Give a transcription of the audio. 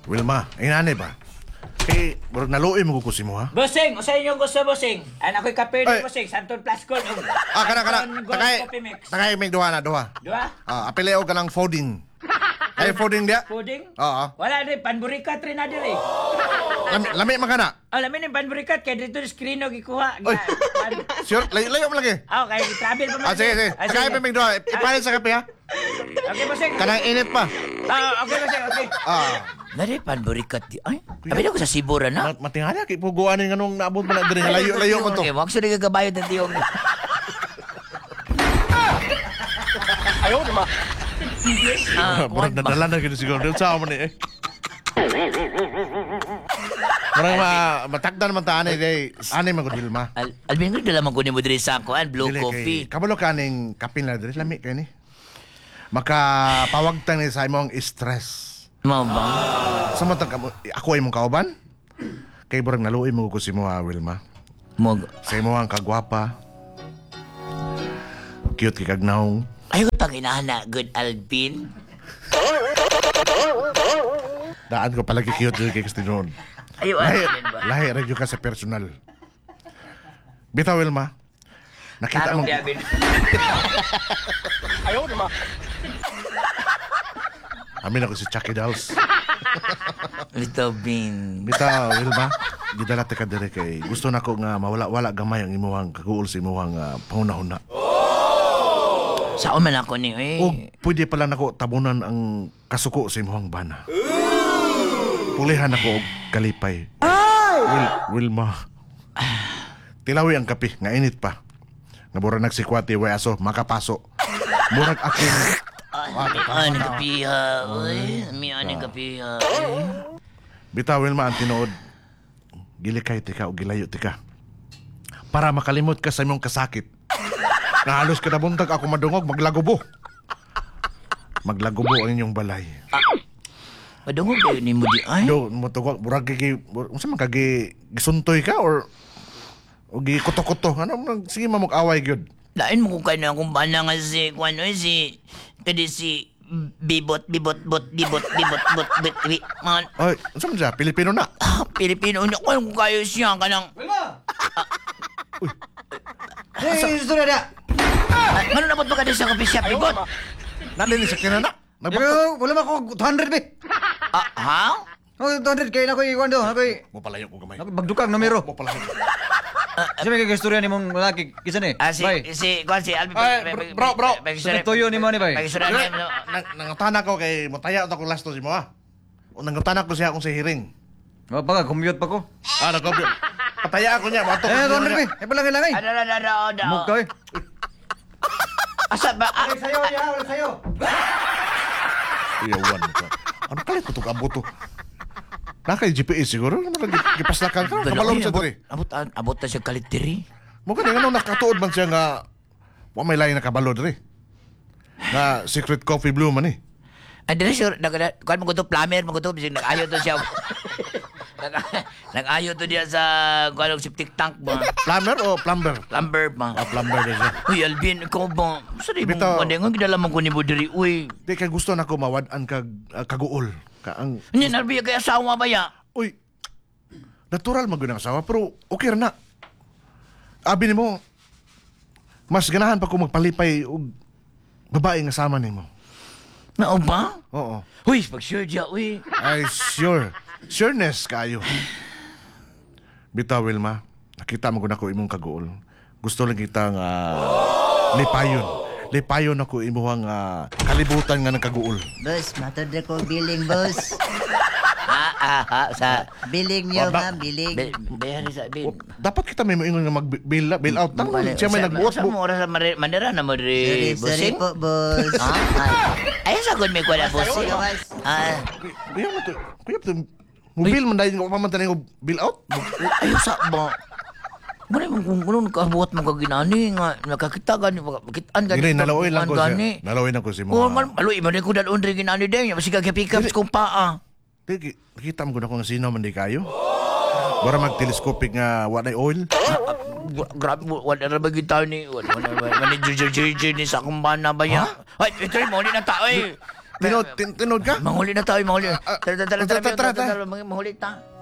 Wilma, inanay ba? Eh, murag naluoy mo kukusi mo, ha? Bossing, usay niyo gusto, bossing. Ako'y kape Ay. ni bossing, Santon Plus Gold. Kana. Gold Coffee Mix. Tagay, may duha na, duha. Dua? Apeleo ka ng folding. Ay, folding dia? Pudding? Oo. Wala rin, panburikat rin na din eh. Lami man kana. Alam mo yung panburikat, kaya dito yung screen o gikuha. Oy. Sure, layo mo lagi. Okay, travel pa man. Sige. Tagay pa may duha. Ipalit sa kape, ha? Okay, bossing. Kanang init pa. Okay, bossing, okay. Nari, panburikat di. Ay, sabi na ko sa Sibura na. Matingali, kipuguan nga nung naabot mo na diri. Layo mo to. Okay, wag sa nagagabayod ng tiyong. Ayaw naman. Murag nadala na gini siguro. Doon sa mo ni eh. Murag matakdan man ta ani day. Ani man gud Wilma. Alvin, ko dala man ko ni mo diri sa kuan, blue Dili coffee. kay kabalo ka ning kapin na diri lami kay ni. Makapawagtan ni sa imong stress. Mao ba? Sa matag ako ay mong kauban. Kay murag naluoy mo ko si mo Wilma. Mog. Sa imo ang kagwapa. Cute kay kagnaong. Ay, ko pang inahana, good Alvin. Daan ko palagi cute diri kay Kristinon. Ayaw, Alvin ba? Lahi radyo ka sa personal. Bitaw Wilma. Nakita mo. Tarong di Alvin. Ayaw naman. Amin ako si Chucky Dolls. Little Bean. Bitaw Wilma. Gidala te ka diri kay gusto nako nga mawala-wala gamay ang imuhang kaguol sa imuhang pangunahuna. Saan man ako ni, eh. O pwede pala nako tabunan ang kasuko sa imuhang bana. Pulihan ako og kalipay. Wilma. Tilawi ang kape, nga init pa. Nga murag nagsikwati, way aso, makapaso. Murag ako. Aning kapiha, uy. Aning kapiha, uy. Bitaw Wilma ang tinuod. Gilikay tika o gilayo tika. Para makalimot ka sa imong kasakit. Nahalos ka na buntag ako madungog, maglagubo. Maglagubo ang inyong balay. Madungog kayo ni mo di, ay. Do, mutugog, murag unsa man kagi gisuntoy ka or o gikuto-kuto. Ano, sige mamog-away gyud. Lain mo ko kayo na kung bala nga si, kung ano, kadi si, bibot, bot, man. Ay, unsa man siya? Pilipino na. Pilipino niya, kung kayo siya, kanang, Hey, istorya na. ano na ba ka din sa coffee shop, bibot? Nalini sa kinana. Wala mo ako 200 be. Ha? Oh, 200 kay na ko iwan do. Ako Mo palayo ko gamay. bagdukang numero. Mo palayo. Sa may istorya ni mong lalaki kisa ni. Si Alvin. Ay, bro. Sa tuyo ni mo ni bay. Nangutana ko kay motaya ako lasto si mo ha. O nangutana ko siya kung sa hearing. Oh, baka commute pa ko. Nagkobyo. Pataya ako niya. Mato. 200 be. Ay pala lang ay. Ano. Mukay. Asa ba? Sayo ya, wala sayo. Iyawan ka. Ano kalit ko itong aboto? Nakay GPS siguro. Gipaslakan ka. Kabalong siya diri. Abot na siya kalit diri. Mo ka nga nakatuod man siya nga wa may lain na kabalo diri. Na secret coffee blue man eh. Ay, dili sure, kuan mo ko to plumber, mo ko to, bisig nag-ayo to siya. Nag-ayo to diya sa kuan og septic tank ba. Plumber o plumber? Plumber ba. Plumber din siya. Uy, Alvin, ikaw ba? Sorry mo, Bitaw. nga gidala man ko ni Budiri, uy. Di kay gusto na ko mawad-an kag kaguol. Ang Hindi, narbiya kay asawa ba ya? uy. Natural man gyud ang asawa pero okay ra na. Abi nimo mas ganahan pa ko magpalipay og babae nga sama nimo. Nao ba? Oo. Uy, pag-sure diya, uy. Ay sure. Sureness kayo. Bitaw Wilma, nakita mo ko na ko imong kaguol. Gusto lang kita nga lipayon. Lipayon ako imuhang kalibutan nga ng kaguol. Boss, matod na ko billing, boss. Sa... Billing nyo, Wala. ma'am, billing. Bayari sa Alvin. Dapat kita may moingon nga mag-bail out. Tang siya may nagbuot Sa mo oras sa manira na mo Sorry, rin, sorry bossing? po, boss. Ay, sagod may kuwala, bossing. Boss. Kuya mo to. Kuya mo to. Mobil man dahil ko pamantan yung bill out. Ay, sa ba? Muna mo kung ano nakabuhat mo kaginani nga nakakita gani makitaan gani. Gini, nalaoy lang ko siya. Nalaoy lang ko si Oh, mga. man, aloy man ko dalon rin ginani din. Masig ka pick up kung paa. Nakita mo ko na kung sino man di kayo. Bara mag-telescopic nga walay oil. Grabe, wala na ba gitaw ni... Wala na ba ni Jujur ni sa kumbana ba yan? Ay, ito rin mo, hindi na tao eh. Tinod ka? Manghuli na tayo, manghuli. Tara, tara, tara. Manghuli ta.